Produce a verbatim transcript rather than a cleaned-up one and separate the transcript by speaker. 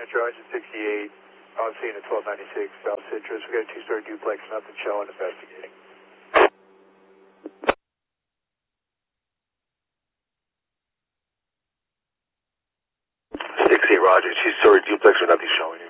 Speaker 1: Metro, engine sixty-eight, on scene at twelve ninety-six South Citrus. We got a two-story duplex, nothing showing, investigating.
Speaker 2: six eight Roger, two-story duplex with nothing showing.